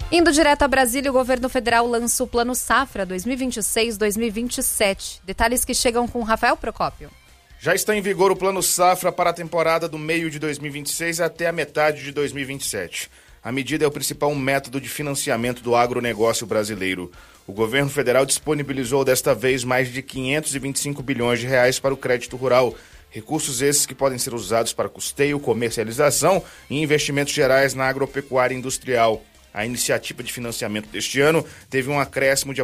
Indo direto a Brasília, o governo federal lança o Plano Safra 2026-2027. Detalhes que chegam com Rafael Procópio. Já está em vigor o Plano Safra para a temporada do meio de 2026 até a metade de 2027. A medida é o principal método de financiamento do agronegócio brasileiro. O governo federal disponibilizou desta vez mais de 525 bilhões de reais para o crédito rural. Recursos esses que podem ser usados para custeio, comercialização e investimentos gerais na agropecuária industrial. A iniciativa de financiamento deste ano teve um acréscimo de